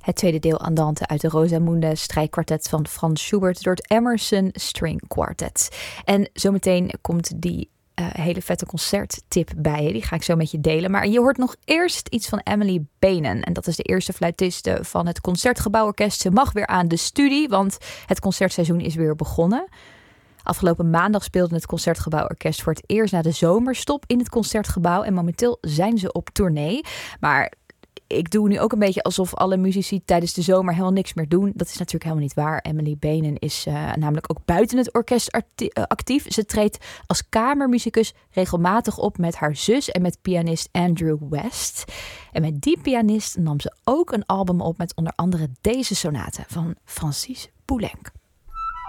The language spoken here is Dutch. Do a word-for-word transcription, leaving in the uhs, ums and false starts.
Het tweede deel Andante uit de Rosamunde strijkkwartet van Franz Schubert door het Emerson String Quartet. En zometeen komt die uh, hele vette concerttip bij je. Die ga ik zo met je delen. Maar je hoort nog eerst iets van Emily Benen. En dat is de eerste fluitiste van het Concertgebouworkest. Ze mag weer aan de studie, want het concertseizoen is weer begonnen. Afgelopen maandag speelde het Concertgebouworkest voor het eerst na de zomerstop in het Concertgebouw. En momenteel zijn ze op tournee. Maar ik doe nu ook een beetje alsof alle muzici tijdens de zomer helemaal niks meer doen. Dat is natuurlijk helemaal niet waar. Emily Benen is uh, namelijk ook buiten het orkest arti- uh, actief. Ze treedt als kamermuzikus regelmatig op met haar zus en met pianist Andrew West. En met die pianist nam ze ook een album op met onder andere deze sonate van Francis Poulenc.